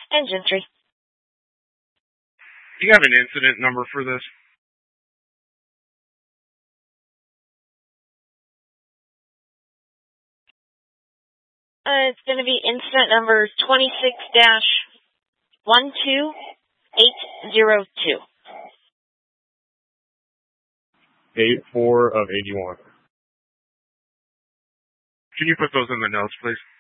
Engine 3. Do you have an incident number for this? It's going to be incident number 26-12802. 84 of 81. Can you put those in the notes, please?